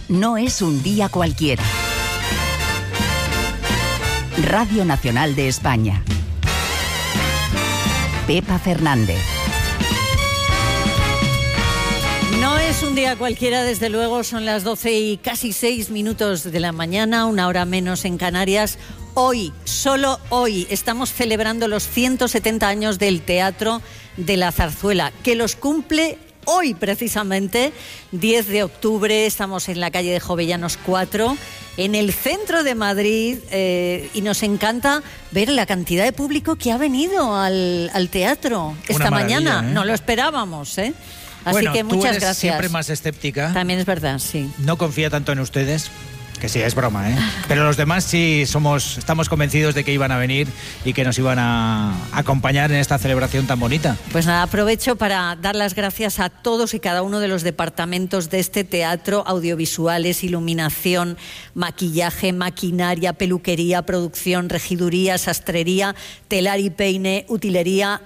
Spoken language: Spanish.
no es un día cualquiera. Radio Nacional de España. Pepa Fernández. No es un día cualquiera, desde luego. Son las 12 y casi 6 minutos de la mañana, una hora menos en Canarias. Hoy, solo hoy, estamos celebrando los 170 años del Teatro de la Zarzuela, que los cumple hoy precisamente, 10 de octubre. Estamos en la calle de Jovellanos 4, en el centro de Madrid, y nos encanta ver la cantidad de público que ha venido al teatro esta mañana. No lo esperábamos, ¿eh? Así bueno, que muchas tú eres gracias. Siempre más escéptica. También es verdad, sí. No confía tanto en ustedes. Que sí, es broma, ¿eh? Pero los demás sí estamos convencidos de que iban a venir y que nos iban a acompañar en esta celebración tan bonita. Pues nada, aprovecho para dar las gracias a todos y cada uno de los departamentos de este teatro: audiovisuales, iluminación, maquillaje, maquinaria, peluquería, producción, regiduría, sastrería, telar y peine, utilería,